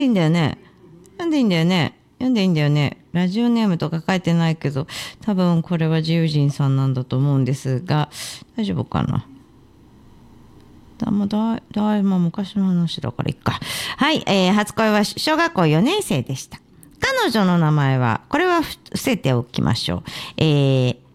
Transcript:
いいんだよね。読んでいいんだよね。読んでいいんだよね。ラジオネームとか書いてないけど、多分これは自由人さんなんだと思うんですが、大丈夫かな。まあ昔の話だからいっか。はい、初恋は小学校4年生でした。彼女の名前は、これは伏せておきましょう。